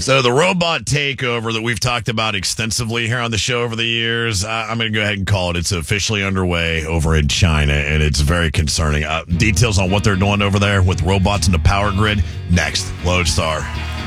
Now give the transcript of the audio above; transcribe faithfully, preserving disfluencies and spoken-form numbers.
So the robot takeover that we've talked about extensively here on the show over the years, uh, I'm going to go ahead and call it. It's officially underway over in China, and it's very concerning. Uh, details on what they're doing over there with robots in the power grid, next. Lodestar.